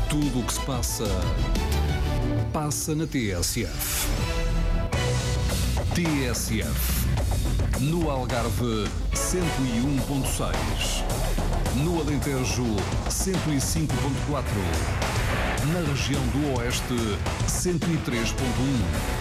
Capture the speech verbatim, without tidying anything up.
Tudo o que se passa, passa na T S F. T S F. No Algarve, cento e um ponto seis. No Alentejo, cento e cinco ponto quatro. Na região do Oeste, cento e três ponto um.